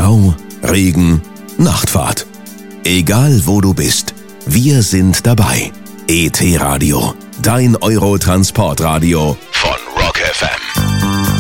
Stau, Regen, Nachtfahrt. Egal wo du bist, wir sind dabei. ET Radio, dein Euro-Transportradio von